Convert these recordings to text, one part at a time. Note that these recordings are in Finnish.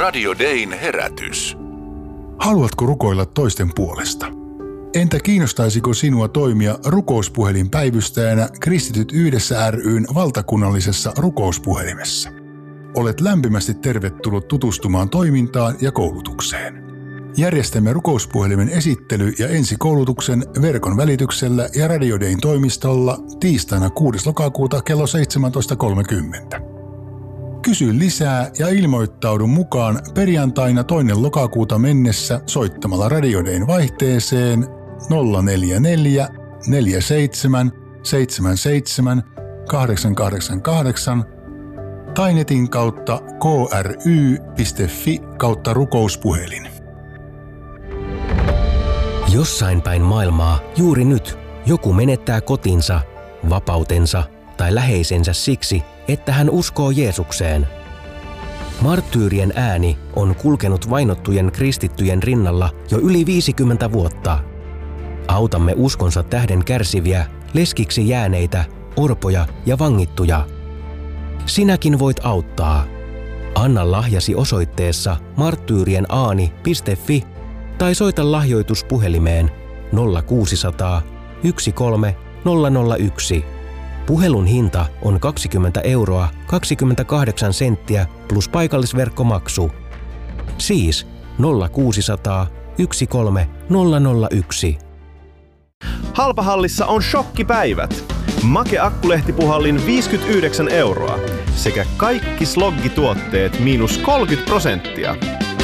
Radio Dayn herätys. Haluatko rukoilla toisten puolesta? Entä kiinnostaisiko sinua toimia rukouspuhelinpäivystäjänä Kristityt yhdessä ry:n valtakunnallisessa rukouspuhelimessa? Olet lämpimästi tervetullut tutustumaan toimintaan ja koulutukseen. Järjestämme rukouspuhelimen esittely- ja ensikoulutuksen verkon välityksellä ja Radio Dayn toimistolla tiistaina 6. lokakuuta kello 17.30. Kysy lisää ja ilmoittaudu mukaan perjantaina 2. lokakuuta mennessä soittamalla Radio Dayn vaihteeseen 044 47 77 888 tai netin kautta kry.fi/rukouspuhelin. Jossain päin maailmaa juuri nyt joku menettää kotinsa, vapautensa tai läheisensä siksi, että hän uskoo Jeesukseen. Marttyyrien ääni on kulkenut vainottujen kristittyjen rinnalla jo yli 50 vuotta. Autamme uskonsa tähden kärsiviä, leskiksi jääneitä, orpoja ja vangittuja. Sinäkin voit auttaa. Anna lahjasi osoitteessa marttyyrienAani.fi tai soita lahjoituspuhelimeen 0600 13 001. Puhelun hinta on 20 € 28 senttiä plus paikallisverkkomaksu. Siis 0600 13 001. Halpahallissa on shokkipäivät. Make Akkulehtipuhallin 59 € sekä kaikki sloggituotteet -30%.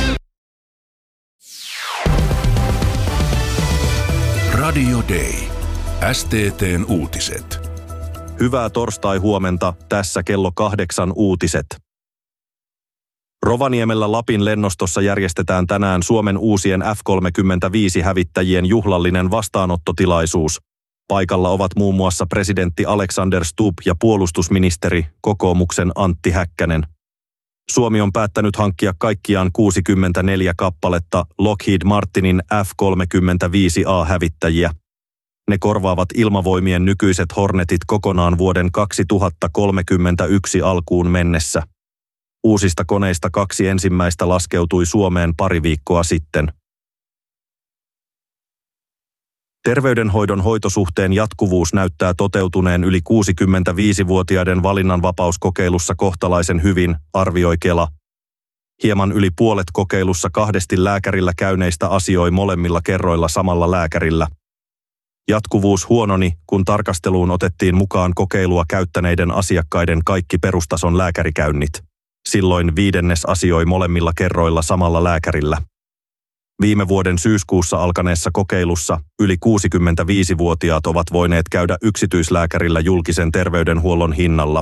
Radio Day. STT:n uutiset. Hyvää torstai-huomenta, tässä kello 8 uutiset. Rovaniemellä Lapin lennostossa järjestetään tänään Suomen uusien F-35-hävittäjien juhlallinen vastaanottotilaisuus. Paikalla ovat muun muassa presidentti Alexander Stubb ja puolustusministeri, kokoomuksen Antti Häkkänen. Suomi on päättänyt hankkia kaikkiaan 64 kappaletta Lockheed Martinin F-35A-hävittäjiä. Ne korvaavat ilmavoimien nykyiset Hornetit kokonaan vuoden 2031 alkuun mennessä. Uusista koneista 2 ensimmäistä laskeutui Suomeen pari viikkoa sitten. Terveydenhoidon hoitosuhteen jatkuvuus näyttää toteutuneen yli 65-vuotiaiden valinnanvapauskokeilussa kohtalaisen hyvin, arvioi Kela. Hieman yli puolet kokeilussa 2 lääkärillä käyneistä asioi molemmilla kerroilla samalla lääkärillä. Jatkuvuus huononi, kun tarkasteluun otettiin mukaan kokeilua käyttäneiden asiakkaiden kaikki perustason lääkärikäynnit. Silloin 1/5 asioi molemmilla kerroilla samalla lääkärillä. Viime vuoden syyskuussa alkaneessa kokeilussa yli 65-vuotiaat ovat voineet käydä yksityislääkärillä julkisen terveydenhuollon hinnalla.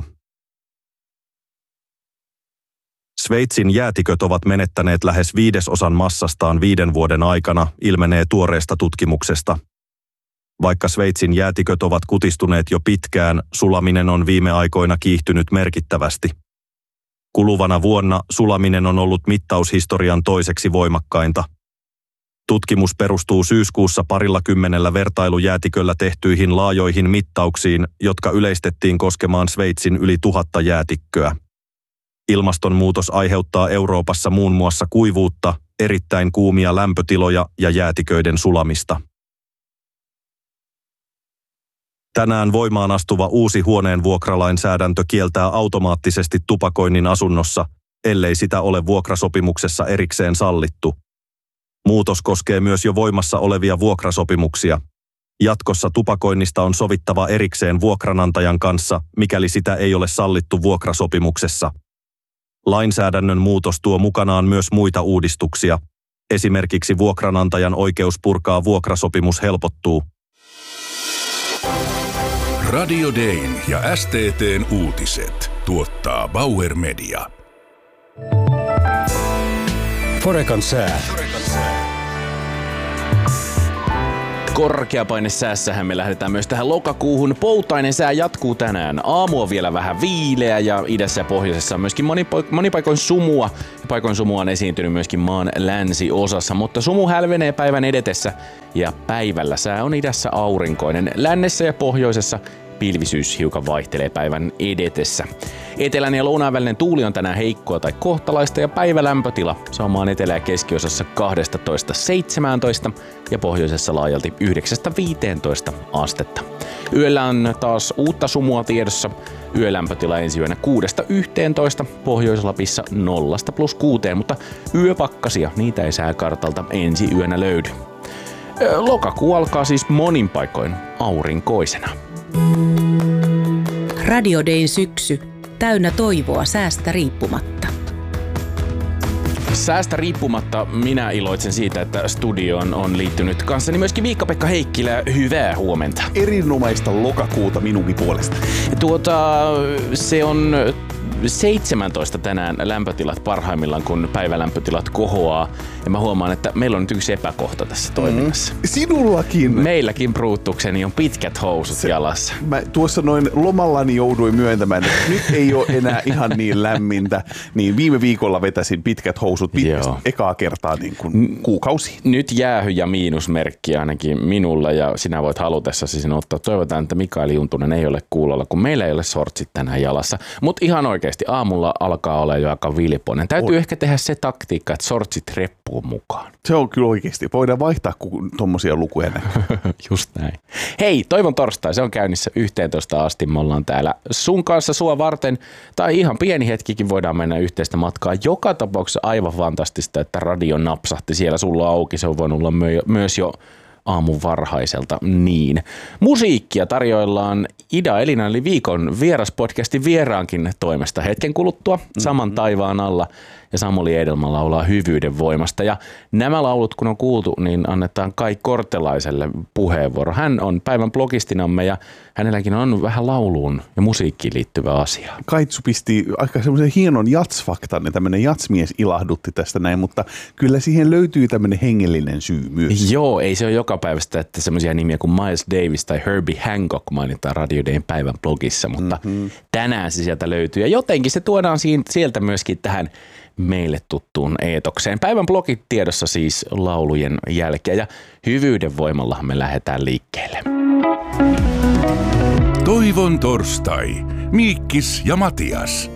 Sveitsin jäätiköt ovat menettäneet lähes 1/5 massastaan 5 vuoden aikana, ilmenee tuoreesta tutkimuksesta. Vaikka Sveitsin jäätiköt ovat kutistuneet jo pitkään, sulaminen on viime aikoina kiihtynyt merkittävästi. Kuluvana vuonna sulaminen on ollut mittaushistorian toiseksi voimakkainta. Tutkimus perustuu syyskuussa 20 vertailujäätiköllä tehtyihin laajoihin mittauksiin, jotka yleistettiin koskemaan Sveitsin yli 1000 jäätikköä. Ilmastonmuutos aiheuttaa Euroopassa muun muassa kuivuutta, erittäin kuumia lämpötiloja ja jäätiköiden sulamista. Tänään voimaan astuva uusi huoneen vuokralainsäädäntö kieltää automaattisesti tupakoinnin asunnossa, ellei sitä ole vuokrasopimuksessa erikseen sallittu. Muutos koskee myös jo voimassa olevia vuokrasopimuksia. Jatkossa tupakoinnista on sovittava erikseen vuokranantajan kanssa, mikäli sitä ei ole sallittu vuokrasopimuksessa. Lainsäädännön muutos tuo mukanaan myös muita uudistuksia. Esimerkiksi vuokranantajan oikeus purkaa vuokrasopimus helpottuu. Radio Dayn ja STT:n uutiset tuottaa Bauer Media. Forekan sää. Korkeapainesäässähän me lähdetään myös tähän lokakuuhun. Poutainen sää jatkuu tänään. Aamu on vielä vähän viileä ja idässä ja pohjoisessa on myöskin moni paikoin sumua. Ja paikoin sumua on esiintynyt myöskin maan länsiosassa, mutta sumu hälvenee päivän edetessä ja päivällä sää on idässä aurinkoinen. Lännessä ja pohjoisessa Pilvisyys hiukan vaihtelee päivän edetessä. Etelän ja lounaan välinen tuuli on tänään heikkoa tai kohtalaista ja päivälämpötila saa maan etelä- ja keskiosassa 12-17 ja pohjoisessa laajalti 9-15 astetta. Yöllä on taas uutta sumua tiedossa. Yölämpötila ensi yönä 6-11, Pohjois-Lapissa 0-+6, mutta yöpakkasia niitä ei sääkartalta ensi yönä löydy. Lokakuu alkaa siis monin paikoin aurinkoisena. Radio Dayn syksy. Täynnä toivoa säästä riippumatta. Säästä riippumatta minä iloitsen siitä, että studioon on liittynyt kanssani myöskin Miikka-Pekka Heikkilä. Hyvää huomenta. Erinomaista lokakuuta minunkin puolesta. Se on 17 tänään lämpötilat parhaimmillaan, kun päivälämpötilat kohoaa. Ja mä huomaan, että meillä on nyt yksi epäkohta tässä toiminnassa. Sinullakin. Meilläkin Bruutukseni on pitkät housut jalassa. Mä tuossa noin lomallani jouduin myöntämään, että nyt ei ole enää ihan niin lämmintä. Niin viime viikolla vetäsin pitkät housut ekaa kertaa niin kuin kuukausiin. Nyt jäähy ja miinusmerkki ainakin minulla ja sinä voit halutessasi sen ottaa. Toivotaan, että Mikael Juntunen ei ole kuulolla, kun meillä ei ole sortsit tänään jalassa. Mutta ihan oikeasti aamulla alkaa olla jo aika vilpoinen. Täytyy ehkä tehdä se taktiikka, että sortsit reppuu mukaan. Se on kyllä oikeasti. Voidaan vaihtaa, kun tommosia lukuja näkyy. Just näin. Hei, toivon torstai. Se on käynnissä 11 asti. Me ollaan täällä sun kanssa sua varten. Tai ihan pieni hetkikin voidaan mennä yhteistä matkaa. Joka tapauksessa aivan fantastista, että radio napsahti siellä sulla auki. Se on voinut olla myös jo aamun varhaiselta niin. Musiikkia tarjoillaan Ida Elina eli viikon vieraspodcastin vieraankin toimesta hetken kuluttua Saman taivaan alla. Ja Samuli Edelman laulaa Hyvyyden voimasta. Ja nämä laulut, kun on kuultu, niin annetaan Kai Kortelaiselle puheenvuoro. Hän on päivän blogistinamme ja hänelläkin on vähän lauluun ja musiikkiin liittyvä asia. Kaitsu pisti aika semmoisen hienon jatsfaktan ja tämmöinen jatsmies ilahdutti tästä näin, mutta kyllä siihen löytyy tämmöinen hengellinen syy myös. Joo, ei se ole joka päivästä, että semmoisia nimiä kuin Miles Davis tai Herbie Hancock mainitaan Radio Dayn päivän blogissa, mutta tänään se sieltä löytyy ja jotenkin se tuodaan sieltä myöskin tähän meille tuttuun eetokseen. Päivän blogit tiedossa siis laulujen jälkeen ja hyvyyden voimalla me lähdetään liikkeelle. Toivon torstai. Miikkis ja Matias.